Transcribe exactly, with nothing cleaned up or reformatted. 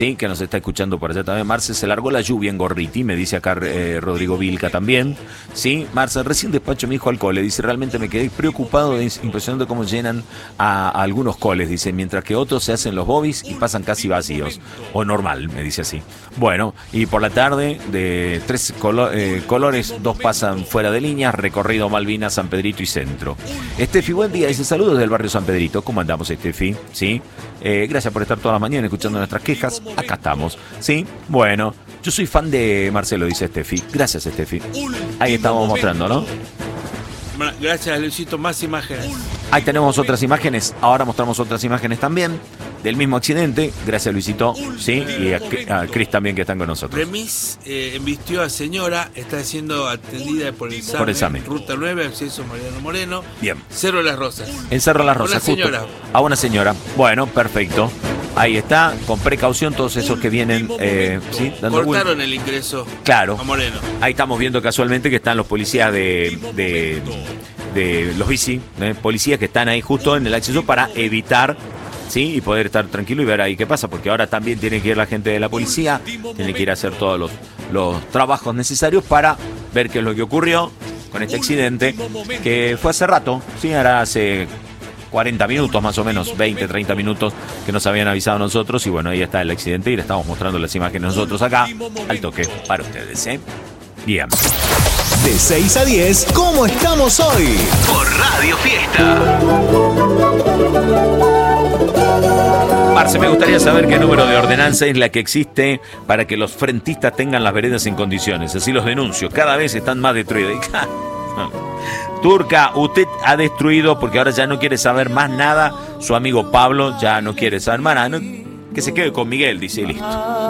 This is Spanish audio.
Sí, que nos está escuchando por allá también. Marce, se largó la lluvia en Gorriti, me dice acá eh, Rodrigo Vilca también. Sí, Marce, recién despacho mi hijo al cole. Dice, realmente me quedé preocupado, es impresionante cómo llenan a, a algunos coles, dice, mientras que otros se hacen los bobbies y pasan casi vacíos. O normal, me dice así. Bueno, y por la tarde, de tres colo- eh, colores, dos pasan fuera de líneas, recorrido Malvinas, San Pedrito y Centro. Estefi, buen día, dice, saludos del barrio San Pedrito. ¿Cómo andamos, Estefi? Sí, eh, gracias por estar toda la mañana escuchando nuestras quejas. Acá estamos, ¿sí? Bueno, yo soy fan de Marcelo, dice Estefi. Gracias, Estefi. Ahí estamos mostrando, ¿no? Gracias, Luisito. Más imágenes. Ahí tenemos otras imágenes. Ahora mostramos otras imágenes también del mismo accidente. Gracias, Luisito. Sí, y a, a Cris también, que están con nosotros. Remis eh, embistió a señora. Está siendo atendida por el S A M. Por el S A M. Ruta nueve, acceso Mariano Moreno. Bien. Cerro Las Rosas. En Cerro Las Rosas. Una señora. Justo, a una señora. Bueno, perfecto. Ahí está, con precaución todos esos que vienen, eh, ¿sí? Dando Cortaron vuelta. El ingreso Claro. a Moreno. Ahí estamos viendo casualmente que están los policías de, de, de los bici, ¿eh? Policías que están ahí justo en el acceso para evitar, ¿sí? Y poder estar tranquilo y ver ahí qué pasa, porque ahora también tiene que ir la gente de la policía, tiene que ir a hacer todos los, los trabajos necesarios para ver qué es lo que ocurrió con este accidente, que fue hace rato, ¿sí? Ahora hace cuarenta minutos más o menos, veinte, treinta minutos que nos habían avisado nosotros, y bueno, ahí está el accidente y le estamos mostrando las imágenes nosotros acá, al toque, para ustedes, ¿eh? Bien. De seis a diez, ¿cómo estamos hoy? Por Radio Fiesta. Marce, me gustaría saber qué número de ordenanza es la que existe para que los frentistas tengan las veredas en condiciones, así los denuncio, cada vez están más destruidas. Turca, usted ha destruido, porque ahora ya no quiere saber más nada. Su amigo Pablo ya no quiere saber más nada. No, que se quede con Miguel, dice, listo.